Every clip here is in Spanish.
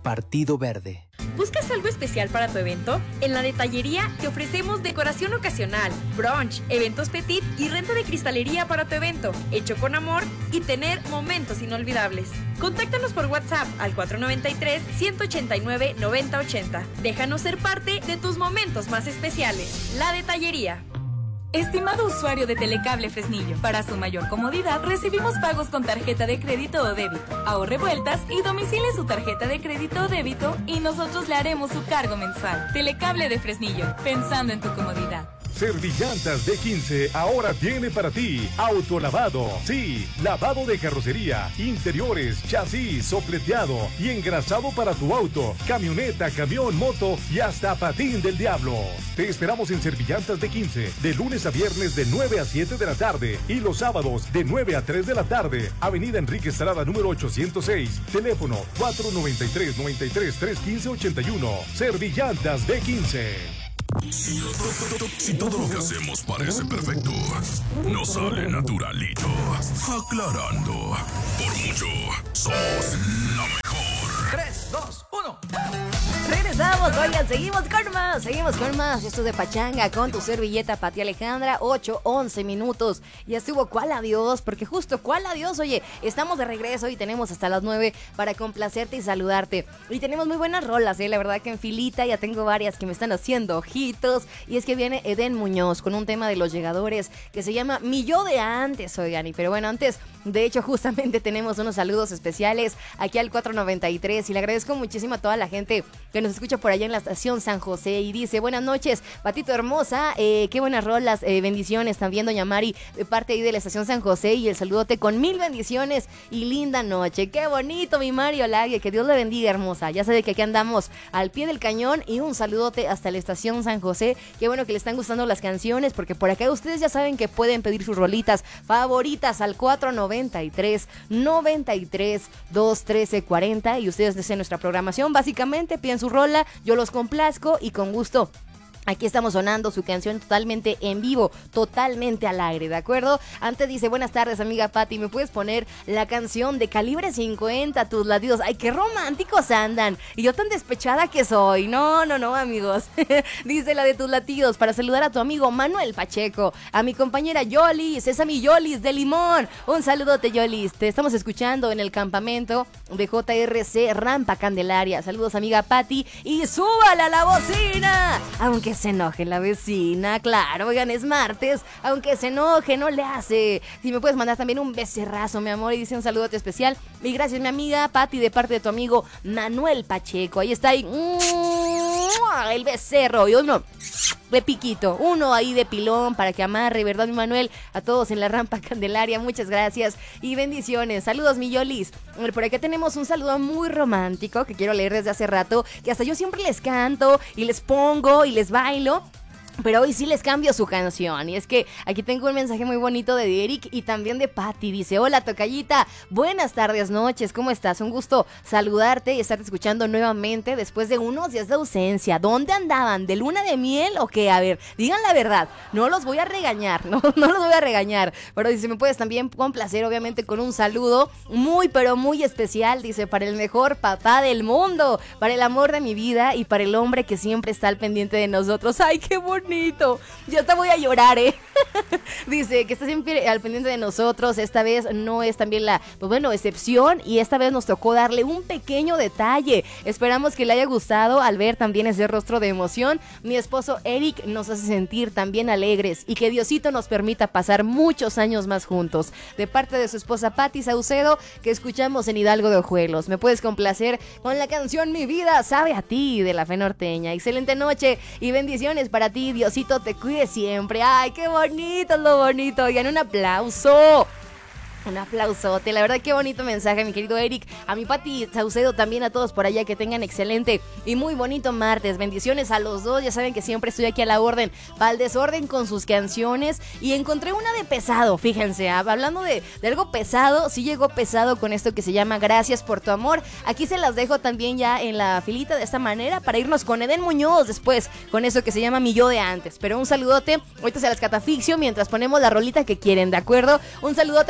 Partido Verde. ¿Buscas algo especial para tu evento? En la Detallería te ofrecemos decoración ocasional, brunch, eventos petit y renta de cristalería para tu evento, hecho con amor y tener momentos inolvidables. Contáctanos por WhatsApp al 493-189-9080. Déjanos ser parte de tus momentos más especiales. La Detallería. Estimado usuario de Telecable Fresnillo, para su mayor comodidad recibimos pagos con tarjeta de crédito o débito. Ahorre vueltas y domicile su tarjeta de crédito o débito y nosotros le haremos su cargo mensual. Telecable de Fresnillo, pensando en tu comodidad. Servillantas D15 ahora tiene para ti autolavado. Sí, lavado de carrocería, interiores, chasis, sopleteado y engrasado para tu auto, camioneta, camión, moto y hasta patín del diablo. Te esperamos en Servillantas D15 de lunes a viernes de 9 a 7 de la tarde y los sábados de 9 a 3 de la tarde. Avenida Enrique Estrada número 806. Teléfono 493-93-315-81. Servillantas D15. Si todo lo que hacemos parece perfecto, nos sale naturalito. Aclarando, por mucho, somos la mejor. 3, 2, 1. Regresamos, oigan, seguimos con más. Esto de Pachanga con tu servilleta Pati Alejandra, 8:11 minutos. Ya estuvo ¿Cuál adiós? Porque justo ¿Cuál adiós? Oye, estamos de regreso y tenemos hasta las 9 para complacerte y saludarte. Y tenemos muy buenas rolas, la verdad que en filita ya tengo varias que me están haciendo ojitos. Y es que viene Eden Muñoz con un tema de Los Llegadores que se llama Mi Yo de Antes, oigan. Pero bueno, antes, de hecho, justamente tenemos unos saludos especiales aquí al 493 y le agradezco muchísimo a toda la gente que nos escucha por allá en la estación San José y dice: buenas noches, Patito hermosa, qué buenas rolas, bendiciones también doña Mari de parte ahí de la estación San José y el saludote con 1000 bendiciones y linda noche. Qué bonito mi Mari Olague, que Dios le bendiga hermosa, ya sabe que aquí andamos al pie del cañón y un saludote hasta la estación San José. Qué bueno que le están gustando las canciones porque por acá ustedes ya saben que pueden pedir sus rolitas favoritas al 493-93-213-40 y ustedes desde nuestra programación básicamente piden su rola, yo los complazco y con gusto aquí estamos sonando su canción totalmente en vivo, totalmente al aire, ¿de acuerdo? Antes dice: buenas tardes, amiga Pati, ¿me puedes poner la canción de Calibre 50, Tus Latidos? ¡Ay, qué románticos andan! Y yo tan despechada que soy. No, amigos. Dice la de Tus Latidos para saludar a tu amigo Manuel Pacheco, a mi compañera Yolis, esa mi Yolis de Limón. Un saludote, Yolis. Te estamos escuchando en el campamento de JRC Rampa Candelaria. Saludos, amiga Pati, y súbale a la bocina, aunque se enoje la vecina, claro, oigan, es martes, aunque se enoje, no le hace. Si me puedes mandar también un becerrazo, mi amor, y dice un saludote especial. Y gracias, mi amiga Pati, de parte de tu amigo Manuel Pacheco. Ahí está, ahí, el becerro, y uno de piquito, uno ahí de pilón para que amarre, ¿verdad, mi Manuel? A todos en la Rampa Candelaria, muchas gracias y bendiciones. Saludos, mi Yolis. Por acá tenemos un saludo muy romántico que quiero leer desde hace rato, que hasta yo siempre les canto y les pongo y les bailo, pero hoy sí les cambio su canción. Y es que aquí tengo un mensaje muy bonito de Eric y también de Patty. Dice: hola, tocallita, buenas tardes, noches, ¿cómo estás? Un gusto saludarte y estarte escuchando nuevamente después de unos días de ausencia. ¿Dónde andaban? ¿De luna de miel o qué? A ver, digan la verdad, no los voy a regañar, no los voy a regañar. Pero dice: me puedes también complacer, obviamente, con un saludo muy, pero muy especial. Dice: para el mejor papá del mundo, para el amor de mi vida y para el hombre que siempre está al pendiente de nosotros. ¡Ay, qué bonito! Yo te voy a llorar, Dice que está siempre al pendiente de nosotros. Esta vez no es también la, pues bueno, excepción. Y esta vez nos tocó darle un pequeño detalle. Esperamos que le haya gustado al ver también ese rostro de emoción. Mi esposo Eric nos hace sentir también alegres y que Diosito nos permita pasar muchos años más juntos. De parte de su esposa Patti Saucedo, que escuchamos en Hidalgo de Ojuelos. Me puedes complacer con la canción Mi Vida Sabe a Ti de La Fe Norteña. Excelente noche y bendiciones para ti. Diosito te cuide siempre. ¡Ay, qué bonito es lo bonito! Oigan, un aplauso. Un aplausote, la verdad qué bonito mensaje, mi querido Eric, a mi Pati Saucedo, también a todos por allá, que tengan excelente y muy bonito martes. Bendiciones a los dos, ya saben que siempre estoy aquí a la orden para el desorden con sus canciones. Y encontré una de pesado, fíjense, hablando de algo pesado, sí llegó pesado con esto que se llama Gracias por tu amor. Aquí se las dejo también ya en la filita de esta manera para irnos con Eden Muñoz después, con eso que se llama Mi Yo de Antes. Pero un saludote, ahorita se las catafixio mientras ponemos la rolita que quieren, ¿de acuerdo? Un saludote a mi Adri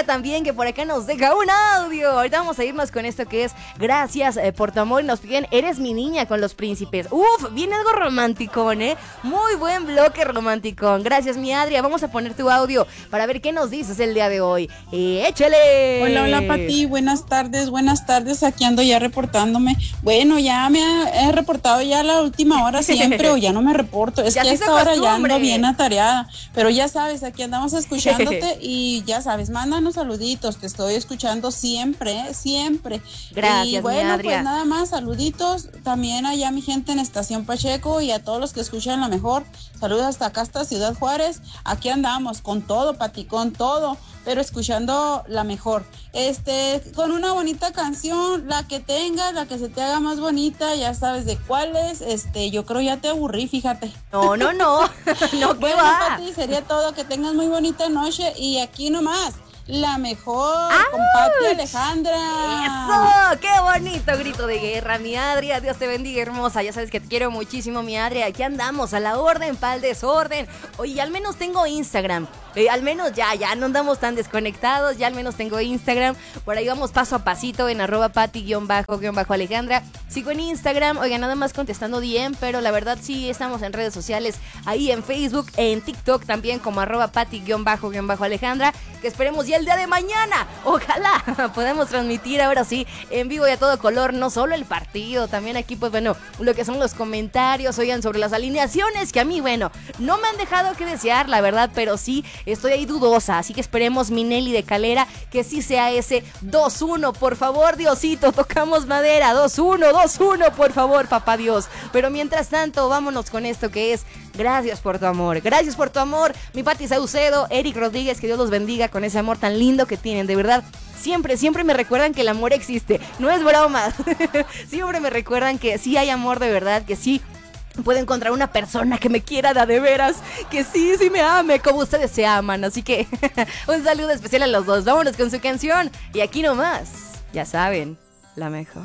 Alejandra también, que por acá nos deja un audio. Ahorita vamos a irnos con esto que es gracias por tu amor. Y nos piden, eres mi niña con los príncipes. Uf, viene algo romanticón, muy buen bloque romanticón. Gracias, mi Adria. Vamos a poner tu audio para ver qué nos dices el día de hoy. ¡Échale! Hola, Pati. Buenas tardes. Aquí ando ya reportándome. Bueno, ya me he reportado ya a la última hora siempre o ya no me reporto. Es que a esta hora ya ando bien atareada. Pero ya sabes, aquí andamos escuchándote y ya sabes, mándanos saluditos. Te estoy escuchando siempre. Gracias, y bueno, mi Adria. pues nada más, saluditos también allá a mi gente en Estación Pacheco y a todos los que escuchan La Mejor. Saludos hasta acá, hasta Ciudad Juárez. Aquí andamos con todo, Pati, con todo, pero escuchando La Mejor. Con una bonita canción, la que tengas, la que se te haga más bonita, ya sabes de cuál es. Yo creo ya te aburrí, fíjate. No, ¿qué bueno, va? Pati, sería todo. Que tengas muy bonita noche y aquí nomás. La Mejor, con Pati Alejandra. ¡Eso! ¡Qué bonito grito de guerra, mi Adria! Dios te bendiga, hermosa. Ya sabes que te quiero muchísimo, mi Adria. Aquí andamos, a la orden, pa'l desorden. Oye, al menos tengo Instagram. Al menos ya no andamos tan desconectados. Ya al menos tengo Instagram. Por ahí vamos paso a pasito en @pati_Alejandra. Sigo en Instagram. Oiga, nada más contestando DM, pero la verdad sí estamos en redes sociales. Ahí en Facebook, en TikTok también como @pati_Alejandra. Que esperemos ya el día de mañana. Ojalá podamos transmitir ahora sí en vivo y a todo color. No solo el partido, también aquí pues bueno, lo que son los comentarios. Oigan, sobre las alineaciones que a mí, bueno, no me han dejado que desear, la verdad, pero sí estoy ahí dudosa, así que esperemos, mi Nelly de Calera, que sí sea ese 2-1, por favor, Diosito, tocamos madera, 2-1, por favor, papá Dios. Pero mientras tanto, vámonos con esto que es gracias por tu amor, mi Pati Saucedo, Eric Rodríguez, que Dios los bendiga con ese amor tan lindo que tienen, de verdad. Siempre me recuerdan que el amor existe, no es broma. Siempre me recuerdan que sí hay amor de verdad, que sí puedo encontrar una persona que me quiera de veras, que sí me ame como ustedes se aman. Así que un saludo especial a los dos. Vámonos con su canción y aquí nomás, ya saben, La Mejor.